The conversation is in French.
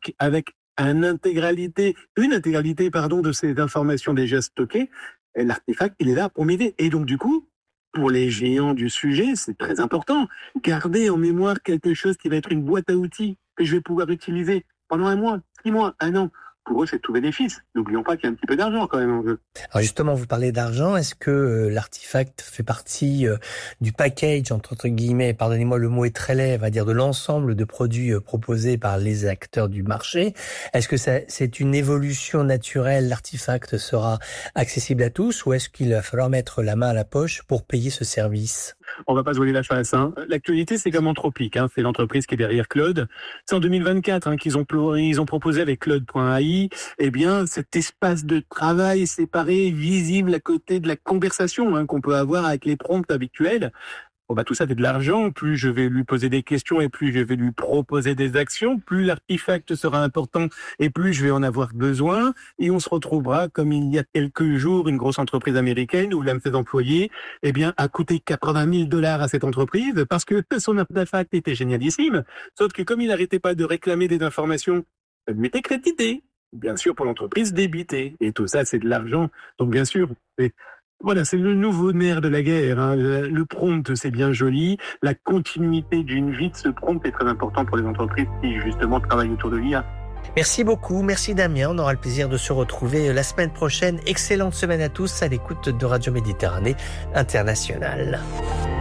artifact avec une intégralité de ces informations déjà stockées. Et l'artefact, il est là pour m'aider. Et donc, du coup, pour les géants du sujet, c'est très important. Garder en mémoire quelque chose qui va être une boîte à outils que je vais pouvoir utiliser pendant 1 mois, 6 mois, 1 an. Pour eux, c'est tout bénéfice. N'oublions pas qu'il y a un petit peu d'argent quand même en jeu. Alors justement, vous parlez d'argent. Est-ce que l'artefact fait partie du package, entre guillemets, pardonnez-moi, le mot est très laid, on va dire, de l'ensemble de produits proposés par les acteurs du marché? Est-ce que c'est une évolution naturelle, l'artefact sera accessible à tous, ou est-ce qu'il va falloir mettre la main à la poche pour payer ce service? On va pas se voiler la face. L'actualité, c'est comme Anthropic. C'est l'entreprise qui est derrière Claude. C'est en 2024 qu'ils ont proposé avec Claude.ai, cet espace de travail séparé, visible à côté de la conversation qu'on peut avoir avec les prompts habituels. Tout ça, c'est de l'argent. Plus je vais lui poser des questions et plus je vais lui proposer des actions, plus l'artefact sera important et plus je vais en avoir besoin. Et on se retrouvera, comme il y a quelques jours, une grosse entreprise américaine où l'un de ses employés, a coûté 80 000 $ à cette entreprise parce que son artefact était génialissime. Sauf que comme il n'arrêtait pas de réclamer des informations, ça lui était crédité. Bien sûr, pour l'entreprise, débité. Et tout ça, c'est de l'argent. Donc, bien sûr, voilà, c'est le nouveau nerf de la guerre. Le prompt, c'est bien joli. La continuité d'une vie de ce prompt est très important pour les entreprises qui, justement, travaillent autour de l'IA. Merci beaucoup, merci Damien. On aura le plaisir de se retrouver la semaine prochaine. Excellente semaine à tous à l'écoute de Radio Méditerranée Internationale.